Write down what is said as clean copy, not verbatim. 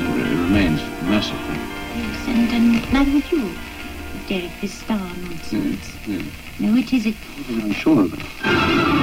remains massively. Yes, and neither would you, Derek, this star nonsense. Yes. No, it is. I'm sure of it.